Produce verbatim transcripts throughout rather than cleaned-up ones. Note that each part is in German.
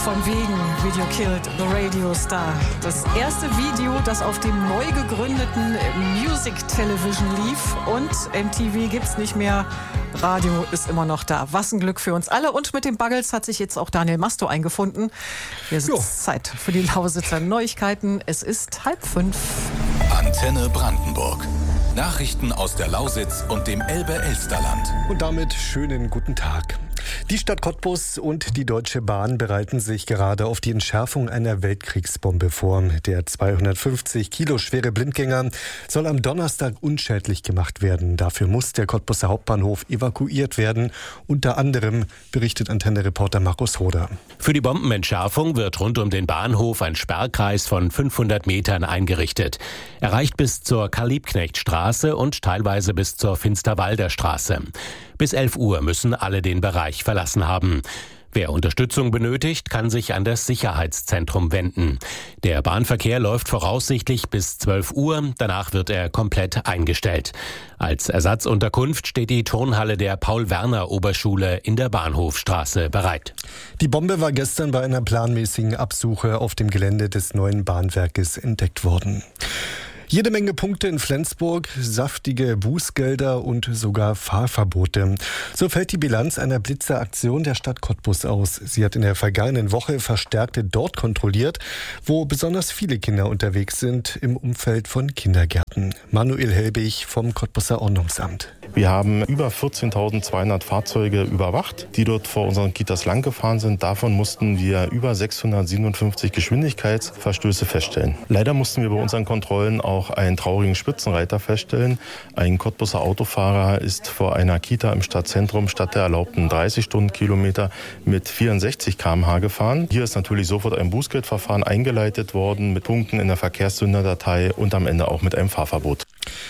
Von wegen Video Killed the Radio Star. Das erste Video, das auf dem neu gegründeten Music Television lief. Und M T V gibt's nicht mehr. Radio ist immer noch da. Was ein Glück für uns alle. Und mit den Buggles hat sich jetzt auch Daniel Masto eingefunden. Jetzt ist Zeit für die Lausitzer Neuigkeiten. Es ist halb fünf. Antenne Brandenburg. Nachrichten aus der Lausitz und dem Elbe-Elsterland. Und damit schönen guten Tag. Die Stadt Cottbus und die Deutsche Bahn bereiten sich gerade auf die Entschärfung einer Weltkriegsbombe vor. Der zweihundertfünfzig Kilo schwere Blindgänger soll am Donnerstag unschädlich gemacht werden. Dafür muss der Cottbuser Hauptbahnhof evakuiert werden. Unter anderem berichtet Antenne-Reporter Markus Roder. Für die Bombenentschärfung wird rund um den Bahnhof ein Sperrkreis von fünfhundert Metern eingerichtet. Er reicht bis zur Karl-Liebknecht-Straße und teilweise bis zur Finsterwalder Straße. Bis elf Uhr müssen alle den Bereich verlassen haben. Wer Unterstützung benötigt, kann sich an das Sicherheitszentrum wenden. Der Bahnverkehr läuft voraussichtlich bis zwölf Uhr, danach wird er komplett eingestellt. Als Ersatzunterkunft steht die Turnhalle der Paul-Werner-Oberschule in der Bahnhofstraße bereit. Die Bombe war gestern bei einer planmäßigen Absuche auf dem Gelände des neuen Bahnwerkes entdeckt worden. Jede Menge Punkte in Flensburg, saftige Bußgelder und sogar Fahrverbote. So fällt die Bilanz einer Blitzeraktion der Stadt Cottbus aus. Sie hat in der vergangenen Woche Verstärkte dort kontrolliert, wo besonders viele Kinder unterwegs sind im Umfeld von Kindergärten. Manuel Helbig vom Cottbuser Ordnungsamt. Wir haben über vierzehntausendzweihundert Fahrzeuge überwacht, die dort vor unseren Kitas lang gefahren sind. Davon mussten wir über sechshundertsiebenundfünfzig Geschwindigkeitsverstöße feststellen. Leider mussten wir bei unseren Kontrollen auch einen traurigen Spitzenreiter feststellen. Ein Cottbuser Autofahrer ist vor einer Kita im Stadtzentrum statt der erlaubten dreißig Stundenkilometer mit vierundsechzig Kilometer pro Stunde gefahren. Hier ist natürlich sofort ein Bußgeldverfahren eingeleitet worden mit Punkten in der Verkehrssünderdatei und am Ende auch mit einem Fahrverbot.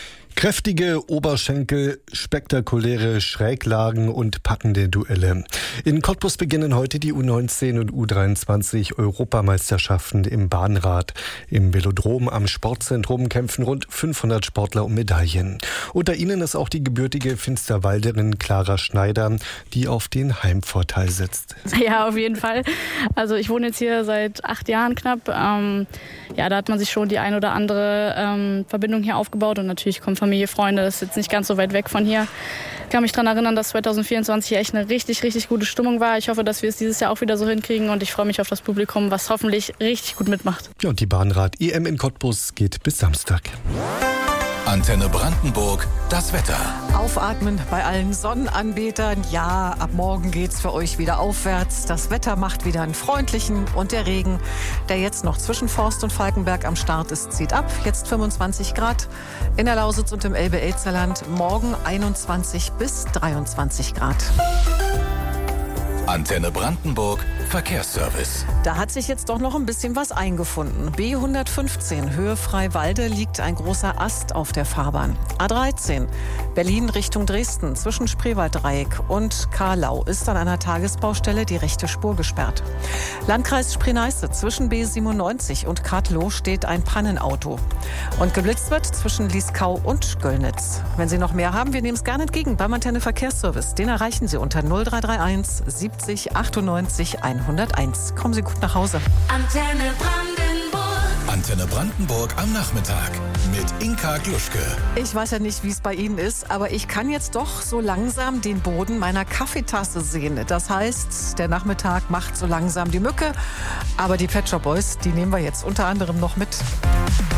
Kräftige Oberschenkel, spektakuläre Schräglagen und packende Duelle. In Cottbus beginnen heute die U neunzehn und U dreiundzwanzig Europameisterschaften im Bahnrad. Im Velodrom am Sportzentrum kämpfen rund fünfhundert Sportler um Medaillen. Unter ihnen ist auch die gebürtige Finsterwalderin Clara Schneider, die auf den Heimvorteil setzt. Ja, auf jeden Fall. Also ich wohne jetzt hier seit acht Jahren knapp. Ähm, ja, da hat man sich schon die ein oder andere ähm, Verbindung hier aufgebaut und natürlich kommt Familie, Freunde, das ist jetzt nicht ganz so weit weg von hier. Ich kann mich daran erinnern, dass zweitausendvierundzwanzig hier echt eine richtig, richtig gute Stimmung war. Ich hoffe, dass wir es dieses Jahr auch wieder so hinkriegen und ich freue mich auf das Publikum, was hoffentlich richtig gut mitmacht. Ja, und die Bahnrad-E M in Cottbus geht bis Samstag. Antenne Brandenburg, das Wetter. Aufatmen bei allen Sonnenanbetern. Ja, ab morgen geht's für euch wieder aufwärts. Das Wetter macht wieder einen freundlichen und der Regen, der jetzt noch zwischen Forst und Falkenberg am Start ist, zieht ab. Jetzt fünfundzwanzig Grad in der Lausitz und im Elbe-Elsterland. Morgen einundzwanzig bis dreiundzwanzig Grad. Antenne Brandenburg, Verkehrsservice. Da hat sich jetzt doch noch ein bisschen was eingefunden. B hundertfünfzehn, Höhe Freiwalde, liegt ein großer Ast auf der Fahrbahn. A dreizehn, Berlin Richtung Dresden, zwischen Spreewalddreieck und Karlau ist an einer Tagesbaustelle die rechte Spur gesperrt. Landkreis Spree-Neiße, zwischen B siebenundneunzig und Kartlow steht ein Pannenauto. Und geblitzt wird zwischen Lieskau und Göllnitz. Wenn Sie noch mehr haben, wir nehmen es gerne entgegen beim Antenne Verkehrsservice. Den erreichen Sie unter null drei drei eins siebzig achtundneunzig hunderteins. Kommen Sie gut nach Hause. Antenne Brandenburg. Antenne Brandenburg am Nachmittag mit Inka Gluschke. Ich weiß ja nicht, wie es bei Ihnen ist, aber ich kann jetzt doch so langsam den Boden meiner Kaffeetasse sehen. Das heißt, der Nachmittag macht so langsam die Mücke. Aber die Pet Shop Boys, die nehmen wir jetzt unter anderem noch mit.